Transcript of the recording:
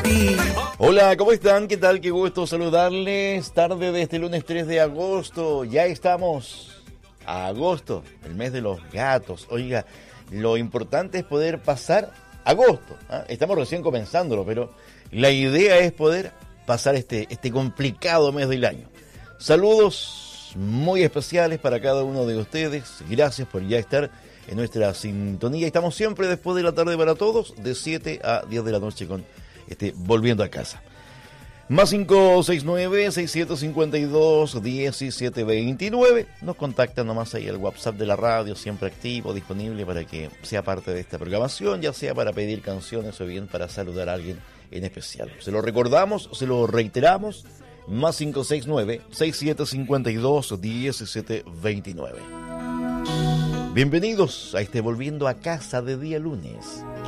ti. Hola, ¿cómo están? ¿Qué tal? Qué gusto saludarles. Tarde de este lunes 3 de agosto. Ya estamos a agosto, el mes de los gatos. Oiga, lo importante es poder pasar agosto. Estamos recién comenzándolo, pero la idea es poder pasar este complicado mes del año. Saludos muy especiales para cada uno de ustedes. Gracias por ya estar en nuestra sintonía. Estamos siempre después de la tarde para todos, de 7 a 10 de la noche con Volviendo a Casa. Más 569-6752-1729. Nos contactan nomás ahí el WhatsApp de la radio, siempre activo, disponible para que sea parte de esta programación, ya sea para pedir canciones o bien para saludar a alguien en especial. Se lo recordamos, se lo reiteramos. Más 569-6752-1729. Bienvenidos a Volviendo a Casa de día lunes.